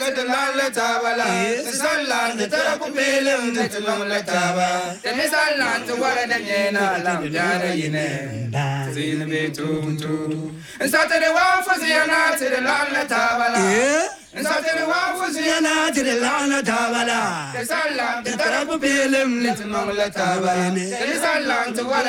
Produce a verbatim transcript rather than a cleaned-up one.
la tabala. Sallan the Tarapupilum, the Tulum Taba. The Missalan to what the Yena, Lamjada Yene. Zin the Betu. And Saturday one for Ziana to the Lana Tabala. And Saturday one for Ziana to the Lana Tabala. The Sallan, the Tarapupilum, the Tulum Taba. The Missalan to what